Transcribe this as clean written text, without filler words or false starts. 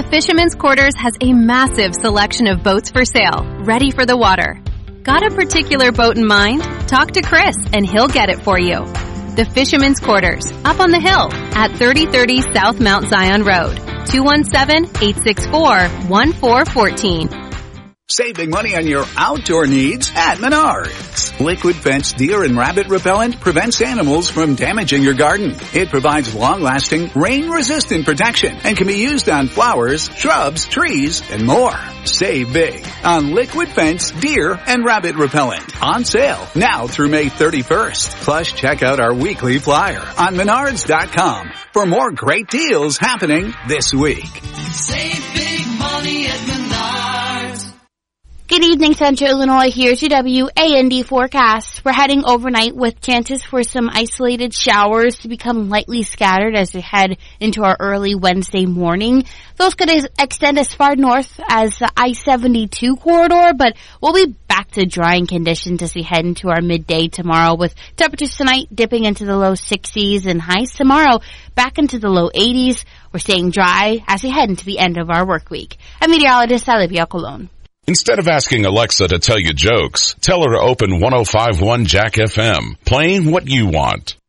the Fisherman's Quarters has a massive selection of boats for sale, ready for the water. Got a particular boat in mind? Talk to Chris and he'll get it for you. The Fisherman's Quarters, up on the hill at 3030 South Mount Zion Road, 217-864-1414. Saving money on your outdoor needs at Menards. Liquid Fence Deer and Rabbit Repellent prevents animals from damaging your garden. It provides long-lasting, rain-resistant protection and can be used on flowers, shrubs, trees, and more. Save big on Liquid Fence Deer and Rabbit Repellent. On sale now through May 31st. Plus, check out our weekly flyer on Menards.com for more great deals happening this week. Save big money at Menards. Good evening, Central Illinois. Here's your WAND forecast. We're heading overnight with chances for some isolated showers to become lightly scattered as we head into our early Wednesday morning. Those could extend as far north as the I-72 corridor, but we'll be back to drying conditions as we head into our midday tomorrow, with temperatures tonight dipping into the low 60s and highs tomorrow back into the low 80s. We're staying dry as we head into the end of our work week. I'm meteorologist Olivia Colon. Instead of asking Alexa to tell you jokes, tell her to open 105.1 Jack FM, playing what you want.